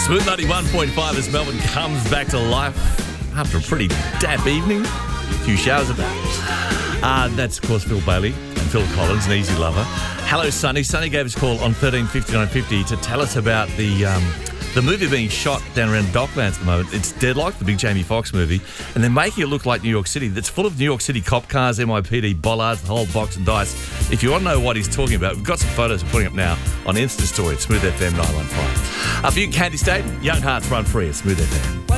Smooth 91.5 as Melbourne comes back to life after a pretty damp evening. A few showers about. That's, of course, Phil Bailey and Phil Collins, an easy lover. Hello, Sonny. Sonny gave us a call on 135950 to tell us about the movie being shot down around Docklands at the moment. It's Deadlock, the big Jamie Foxx movie, and they're making it look like New York City. That's full of New York City cop cars, NYPD, bollards, the whole box and dice. If you want to know what he's talking about, we've got some photos we're putting up now on Insta Story at Smooth FM 915. For you, Candy State, Young Hearts Run Free at Smooth FM.